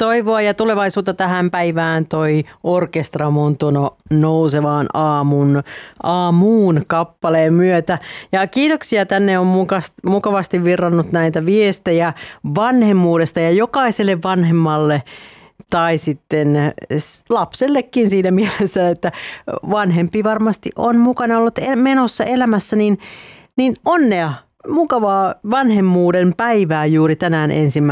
toivoa ja tulevaisuutta tähän päivään toi Orkestra Montuno nousevaan aamuun kappaleen myötä. Ja kiitoksia, tänne on mukavasti virrannut näitä viestejä vanhemmuudesta ja jokaiselle vanhemmalle tai sitten lapsellekin siinä mielessä, että vanhempi varmasti on mukana ollut menossa elämässä, niin onnea, mukavaa vanhemmuuden päivää juuri tänään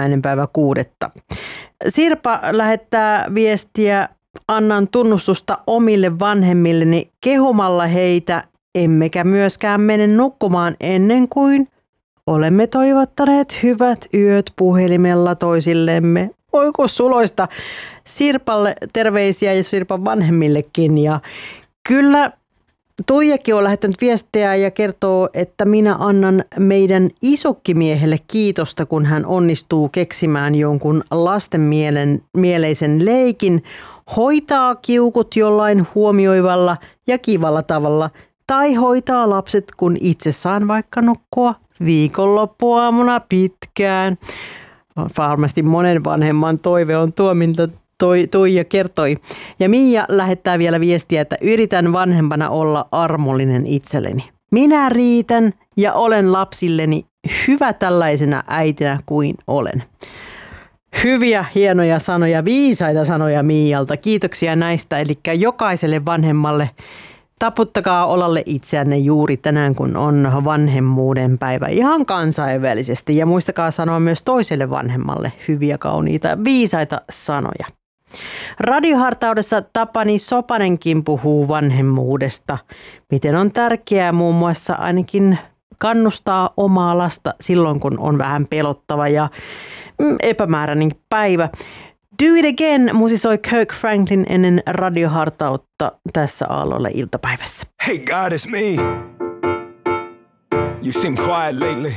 1.6. Sirpa lähettää viestiä, annan tunnustusta omille vanhemmilleni kehumalla heitä, emmekä myöskään mene nukkumaan ennen kuin olemme toivottaneet hyvät yöt puhelimella toisillemme. Oiko suloista Sirpalle terveisiä ja Sirpan vanhemmillekin. Ja kyllä Tuijakin on lähettänyt viestejä ja kertoo, että minä annan meidän isokkimiehelle kiitosta, kun hän onnistuu keksimään jonkun lastenmieleisen leikin, hoitaa kiukut jollain huomioivalla ja kivalla tavalla tai hoitaa lapset, kun itse saan vaikka nukkua viikonloppuaamuna pitkään. Varmasti monen vanhemman toive on tuo, mitä Tuija kertoi. Ja Miia lähettää vielä viestiä, että yritän vanhempana olla armollinen itselleni. Minä riitän ja olen lapsilleni hyvä tällaisena äitinä kuin olen. Hyviä, hienoja sanoja, viisaita sanoja Miialta. Kiitoksia näistä. Eli jokaiselle vanhemmalle taputtakaa olalle itseänne juuri tänään, kun on vanhemmuuden päivä ihan kansainvälisesti. Ja muistakaa sanoa myös toiselle vanhemmalle hyviä, kauniita, viisaita sanoja. Radiohartaudessa Tapani Sopanenkin puhuu vanhemmuudesta. Miten on tärkeää muun muassa ainakin kannustaa omaa lasta silloin, kun on vähän pelottava ja epämääräinen päivä. Do It Again musisoi Kirk Franklin ennen radiohartautta tässä Aalloilla iltapäivässä. Hey God, it's me. You seem quiet lately.